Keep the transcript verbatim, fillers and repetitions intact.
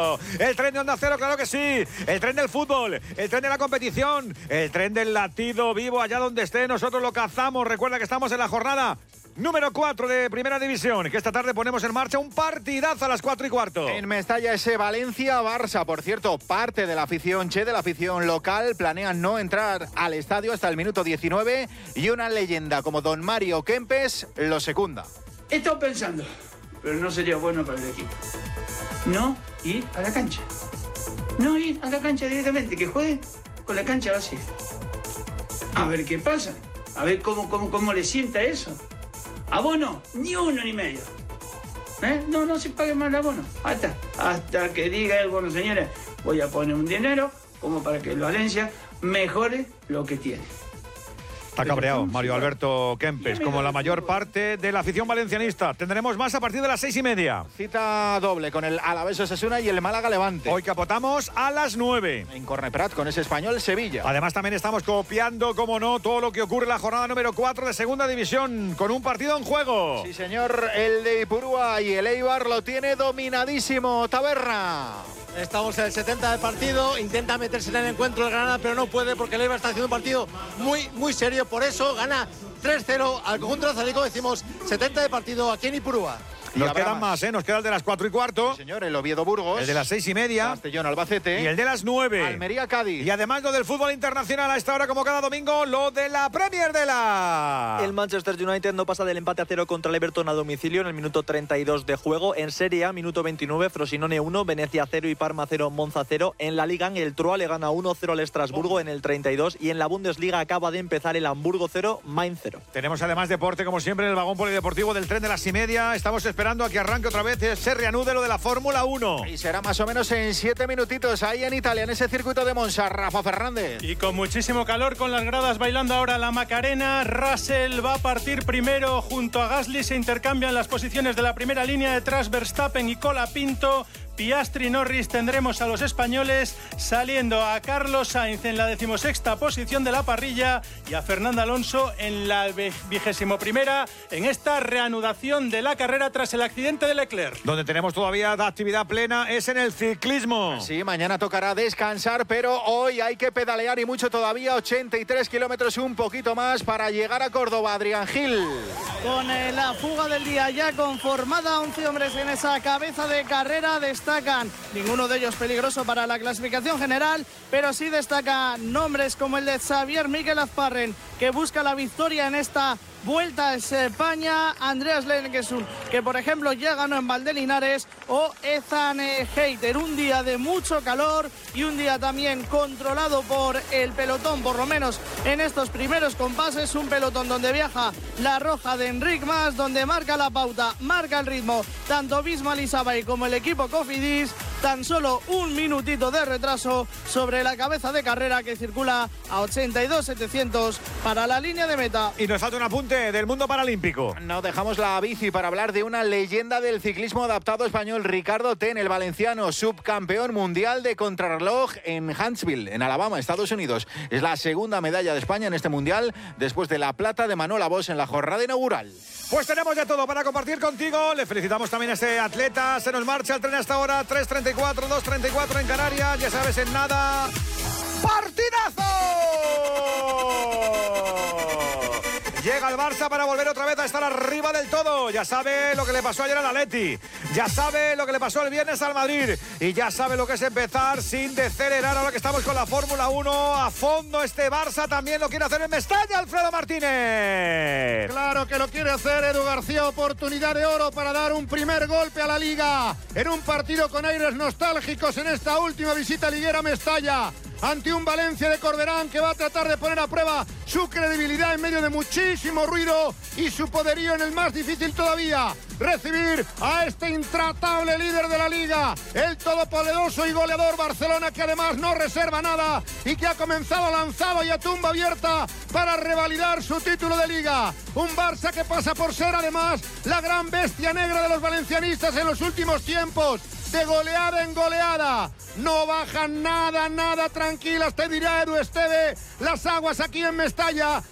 Cero. El tren de Onda Cero, claro que sí. El tren del fútbol, el tren de la competición, el tren del latido vivo allá donde esté. Nosotros lo cazamos. Recuerda que estamos en la jornada número cuatro de Primera División, que esta tarde ponemos en marcha un partidazo a las cuatro y cuarto. En Mestalla ese Valencia-Barça. Por cierto, parte de la afición che, de la afición local, planean no entrar al estadio hasta el minuto diecinueve y una leyenda como don Mario Kempes lo secunda. He estado pensando, pero no sería bueno para el equipo. No ir a la cancha. No ir a la cancha directamente, que juegue con la cancha vacía. A ver qué pasa, a ver cómo, cómo, cómo le sienta eso. Abono, ni uno ni medio. ¿Eh? No, no se pague más el abono. Hasta, hasta que diga el bueno, señores, voy a poner un dinero como para que el Valencia mejore lo que tiene. Está cabreado Mario Alberto Kempes, como la mayor parte de la afición valencianista. Tendremos más a partir de las seis y media. Cita doble con el Alavés Osasuna y el Málaga Levante. Hoy capotamos a las nueve. En Corneprat con ese Español Sevilla. Además también estamos copiando, como no, todo lo que ocurre en la jornada número cuatro de Segunda División, con un partido en juego. Sí, señor, el de Ipurúa y el Eibar lo tiene dominadísimo. Taberna. Estamos en el setenta del partido, intenta meterse en el encuentro el Granada, pero no puede porque el Eibar está haciendo un partido muy, muy serio. Por eso gana tres cero al conjunto azarico. Decimos setenta de partido aquí en Ipurúa. Nos quedan más, ¿eh? Nos queda el de las cuatro y cuarto. Sí, señor, el Oviedo Burgos. El de las seis y media. Castellón Albacete. Y el de las nueve. Almería Cádiz. Y además lo del fútbol internacional a esta hora, como cada domingo, lo de la Premier de la... El Manchester United no pasa del empate a cero contra el Everton a domicilio en el minuto treinta y dos de juego. En Serie A, minuto veintinueve, Frosinone uno, Venecia cero y Parma cero, Monza cero. En la Liga, el Troyes le gana uno cero al Estrasburgo en el treinta y dos. Y en la Bundesliga acaba de empezar el Hamburgo cero, Mainz cero. Tenemos además deporte, como siempre, en el vagón polideportivo del tren de las y media. Estamos esperando a que arranque otra vez, se reanude lo de la Fórmula uno. Y será más o menos en siete minutitos ahí en Italia, en ese circuito de Monza. Rafa Fernández. Y con muchísimo calor, con las gradas bailando ahora la Macarena. Russell va a partir primero junto a Gasly. Se intercambian las posiciones de la primera línea, detrás Verstappen y Colapinto. Piastri, Norris, tendremos a los españoles saliendo a Carlos Sainz en la decimosexta posición de la parrilla y a Fernando Alonso en la vigésimo primera en esta reanudación de la carrera tras el accidente de Leclerc. Donde tenemos todavía actividad plena es en el ciclismo. Sí, mañana tocará descansar, pero hoy hay que pedalear y mucho todavía, ochenta y tres kilómetros, un poquito más para llegar a Córdoba. Adrián Gil. Con eh, la fuga del día ya conformada, once hombres en esa cabeza de carrera, destacan, ninguno de ellos peligroso para la clasificación general, pero sí destacan nombres como el de Xavier Miquel Azparren, que busca la victoria en esta Vuelta a España, Andreas Lenkesun, que por ejemplo ya ganó en Valdelinares, o Ethan Heiter. Un día de mucho calor y un día también controlado por el pelotón, por lo menos en estos primeros compases, un pelotón donde viaja la roja de Enric Mas, donde marca la pauta, marca el ritmo, tanto Bismal Isabay como el equipo Cofidis. Tan solo un minutito de retraso sobre la cabeza de carrera, que circula a ochenta y dos mil setecientos para la línea de meta. Y nos falta un apunte del mundo paralímpico. No dejamos la bici para hablar de una leyenda del ciclismo adaptado español, Ricardo Ten, el valenciano, subcampeón mundial de contrarreloj en Huntsville, en Alabama, Estados Unidos. Es la segunda medalla de España en este mundial, después de la plata de Manuel Abos en la jornada inaugural. Pues tenemos ya todo para compartir contigo. Le felicitamos también a este atleta. Se nos marcha el tren hasta ahora. tres treinta y cuatro, dos treinta y cuatro en Canarias. Ya sabes, en nada. ¡Partidazo! Llega el Barça para volver otra vez a estar arriba del todo. Ya sabe lo que le pasó ayer al Atleti. Ya sabe lo que le pasó el viernes al Madrid. Y ya sabe lo que es empezar sin decelerar. Ahora que estamos con la Fórmula uno a fondo, este Barça también lo quiere hacer en Mestalla, Alfredo Martínez. Claro que lo quiere hacer Edu García. Oportunidad de oro para dar un primer golpe a la Liga en un partido con aires nostálgicos en esta última visita liguera a Mestalla, ante un Valencia de Corberán que va a tratar de poner a prueba su credibilidad en medio de muchísimo ruido y su poderío en el más difícil todavía, recibir a este intratable líder de la Liga, el todopoderoso y goleador Barcelona, que además no reserva nada y que ha comenzado lanzado y a tumba abierta para revalidar su título de Liga. Un Barça que pasa por ser además la gran bestia negra de los valencianistas en los últimos tiempos, de goleada en goleada. No bajan nada, nada tranquilas, te dirá Edu Esteve, las aguas aquí en Mestalla,